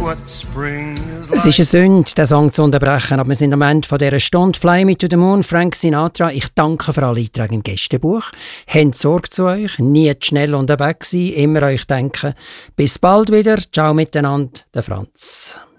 what spring is Es ist eine Sünde, den Song zu unterbrechen, aber wir sind am Ende von dieser Stunde. Fly Me to the Moon, Frank Sinatra. Ich danke für alle Einträge im Gästebuch. Habt Sorge zu euch, nie zu schnell unterwegs sein, immer euch denken. Bis bald wieder. Ciao miteinander, der Franz.